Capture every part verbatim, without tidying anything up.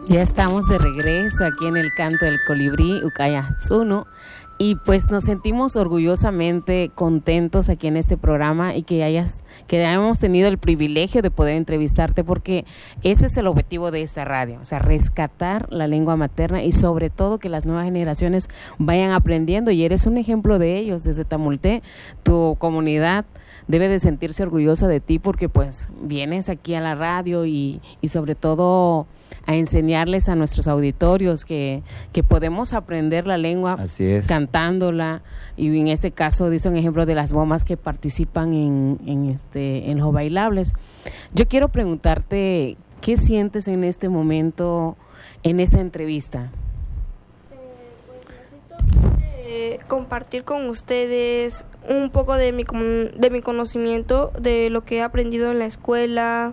Ya estamos de regreso aquí en el Canto del Colibrí, Ucayazunu, y pues nos sentimos orgullosamente contentos aquí en este programa y que hayas, que hayamos tenido el privilegio de poder entrevistarte, porque ese es el objetivo de esta radio, o sea, rescatar la lengua materna y sobre todo que las nuevas generaciones vayan aprendiendo, y eres un ejemplo de ellos. Desde Tamulté, tu comunidad debe de sentirse orgullosa de ti, porque pues vienes aquí a la radio y, y sobre todo a enseñarles a nuestros auditorios que, que podemos aprender la lengua cantándola, y en este caso dice un ejemplo de las bombas que participan en, en, este, en los bailables. Yo quiero preguntarte, ¿qué sientes en este momento, en esta entrevista? Eh, pues necesito eh, compartir con ustedes un poco de mi, de mi conocimiento, de lo que he aprendido en la escuela.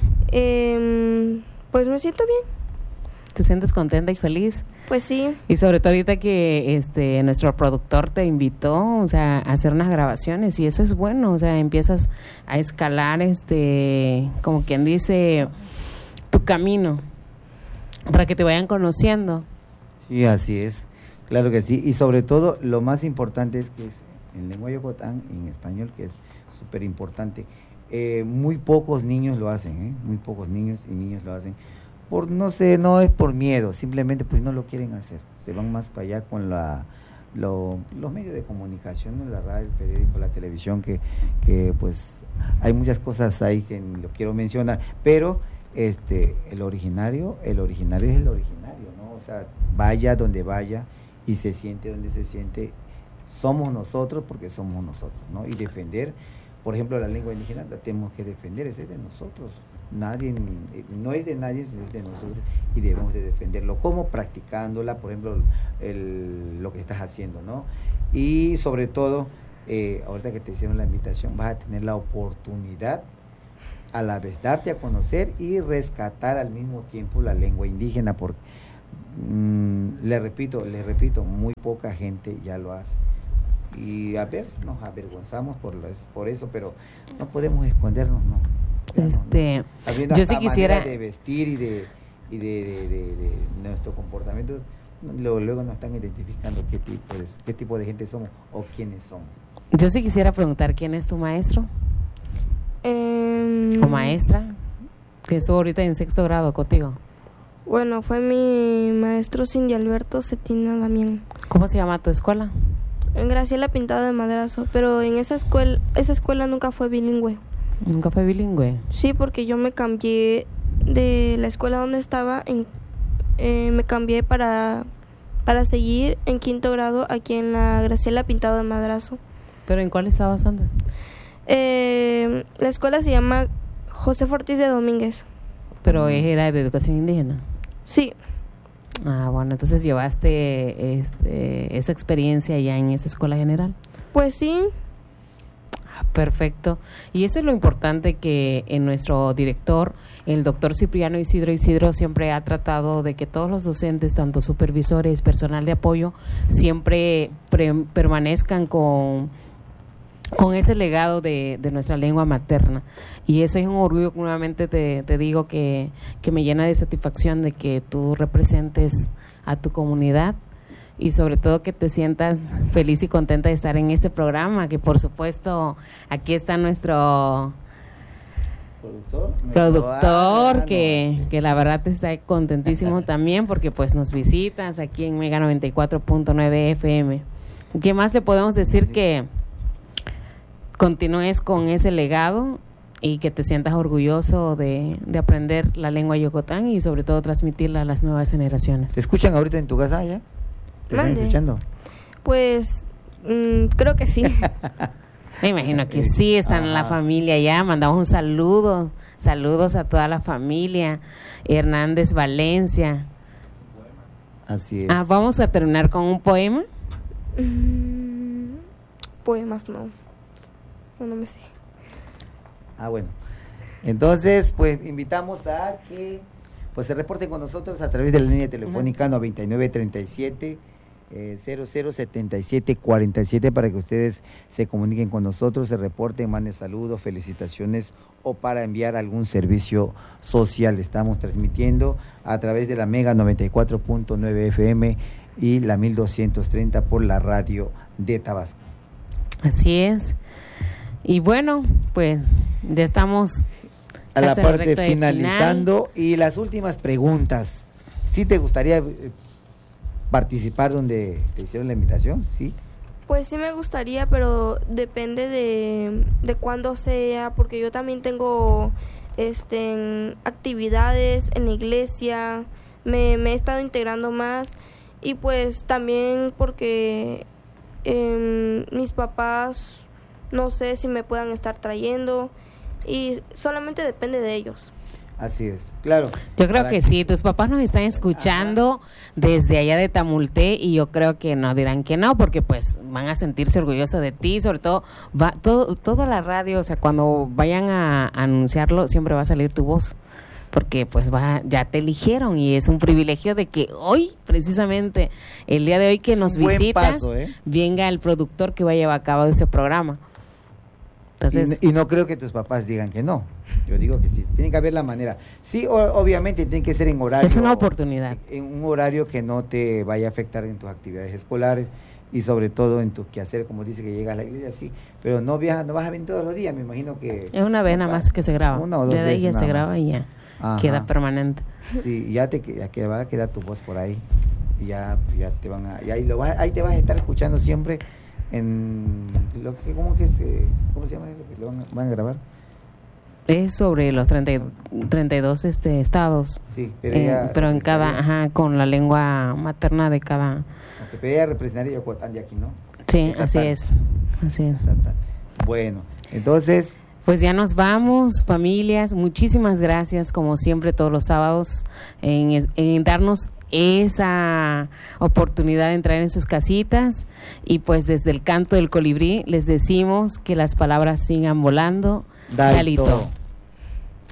Eh, Pues me siento bien. ¿Te sientes contenta y feliz? Pues sí. Y sobre todo ahorita que este nuestro productor te invitó, o sea, a hacer unas grabaciones, y eso es bueno, o sea, empiezas a escalar, este, como quien dice, tu camino, para que te vayan conociendo. Sí, así es, claro que sí, y sobre todo lo más importante es que es en lengua yocotán, en español, que es súper importante. Eh, muy pocos niños lo hacen, ¿eh? muy pocos niños y niñas lo hacen, por no sé, no es por miedo, simplemente pues no lo quieren hacer, se van más para allá con la lo, los medios de comunicación, ¿no? La radio, el periódico, la televisión, que, que pues hay muchas cosas ahí que ni lo quiero mencionar, pero este el originario, el originario es el originario, ¿no? O sea, vaya donde vaya y se siente donde se siente, somos nosotros porque somos nosotros, ¿no? Y defender, por ejemplo, la lengua indígena la tenemos que defender, es de nosotros, nadie, no es de nadie, es de nosotros, y debemos de defenderlo, como practicándola, por ejemplo, el, lo que estás haciendo, ¿no? Y sobre todo, eh, ahorita que te hicieron la invitación, vas a tener la oportunidad a la vez darte a conocer y rescatar al mismo tiempo la lengua indígena, porque, mmm, le repito, le repito, muy poca gente ya lo hace. Y a ver, nos avergonzamos por, las, por eso, pero no podemos escondernos, no. Ya este, no, no. Yo sí quisiera de vestir y de y de, de, de, de nuestro comportamiento, luego, luego nos están identificando qué tipo de, qué tipo de gente somos o quiénes somos. Yo sí quisiera preguntar, ¿quién es tu maestro? Eh, ¿O maestra? Que estuvo ahorita en sexto grado contigo. Bueno, fue mi maestro Cindy Alberto Cetina Damián. ¿Cómo se llama tu escuela? En Graciela Pintado de Madrazo, pero en esa escuela, esa escuela nunca fue bilingüe. ¿Nunca fue bilingüe? Sí, porque yo me cambié de la escuela donde estaba, en, eh, me cambié para, para seguir en quinto grado aquí en la Graciela Pintado de Madrazo. ¿Pero en cuál estabas antes? Eh, la escuela se llama José Ortiz de Domínguez. ¿Pero era de educación indígena? Sí. Ah, bueno, entonces llevaste este, esa experiencia ya en esa escuela general. Pues sí. Ah, perfecto. Y eso es lo importante, que en nuestro director, el doctor Cipriano Isidro Isidro, siempre ha tratado de que todos los docentes, tanto supervisores, personal de apoyo, siempre pre- permanezcan con, con ese legado de, de nuestra lengua materna. Y eso es un orgullo, nuevamente te, te digo, que, que me llena de satisfacción de que tú representes a tu comunidad, y sobre todo que te sientas feliz y contenta de estar en este programa, que por supuesto aquí está nuestro productor, productor ah, que, no. que la verdad está contentísimo también, porque pues nos visitas aquí en Mega noventa y cuatro punto nueve F M. ¿Qué más le podemos decir? Que continúes con ese legado y que te sientas orgulloso de, de aprender la lengua yocotán y sobre todo transmitirla a las nuevas generaciones. ¿Te escuchan ahorita en tu casa ya? ¿Te están escuchando? Pues mmm, creo que sí. Me imagino que sí, están en la familia ya. Mandamos un saludo, saludos a toda la familia. Hernández Valencia. Así es. Ah, vamos a terminar con un poema. Mm, poemas no. no, no me sé. Ah, bueno. Entonces, pues invitamos a que pues se reporten con nosotros a través de la línea telefónica noventa y nueve treinta y siete eh, cero cero setenta y siete cuarenta y siete para que ustedes se comuniquen con nosotros, se reporten, manden saludos, felicitaciones o para enviar algún servicio social. Estamos transmitiendo a través de la Mega noventa y cuatro punto nueve F M y la mil doscientos treinta por la radio de Tabasco. Así es. Y bueno, pues ya estamos a la parte finalizando final. Y las últimas preguntas. ¿Sí te gustaría participar donde te hicieron la invitación? Sí. Pues sí me gustaría, pero depende de, de cuándo sea, porque yo también tengo este en actividades en la iglesia, me, me he estado integrando más y pues también porque eh, mis papás no sé si me puedan estar trayendo y solamente depende de ellos. Así es, claro. Yo creo que sí, tus papás nos están escuchando Ajá. desde allá de Tamulté y yo creo que no dirán que no, porque pues van a sentirse orgullosos de ti, sobre todo va todo toda la radio, o sea, cuando vayan a, a anunciarlo siempre va a salir tu voz, porque pues va ya te eligieron y es un privilegio de que hoy, precisamente el día de hoy que es nos visitas, paso, ¿eh? venga el productor que va a llevar a cabo ese programa. Entonces, y, y no creo que tus papás digan que no. Yo digo que sí, tiene que haber la manera. Sí, o, obviamente tiene que ser en horario. Es una oportunidad. En, en un horario que no te vaya a afectar en tus actividades escolares y sobre todo en tu quehacer, como dice que llegas a la iglesia, sí. Pero no viajas, no vas a venir todos los días, me imagino que... Es una vez nada más que se graba. Una o dos de ahí ya se graba más. y ya Ajá. queda permanente. Sí, ya te ya que va a quedar tu voz por ahí. Y ya, ya te van a... Y ahí, lo vas, ahí te vas a estar escuchando siempre en... Lo que, ¿cómo, que se, ¿Cómo se llama lo que lo van a, van a grabar? Es sobre los treinta, treinta y dos este, estados, sí, pero, eh, ella, pero en cada, ajá, con la lengua materna de cada... Okay, pero ella representaría Yocotán de aquí, ¿no? Sí, Esa así tal. es, así es. Bueno, entonces... Pues ya nos vamos, familias, muchísimas gracias, como siempre, todos los sábados, en, en darnos esa oportunidad de entrar en sus casitas, y pues desde el canto del colibrí les decimos que las palabras sigan volando. Dalito. Dalito.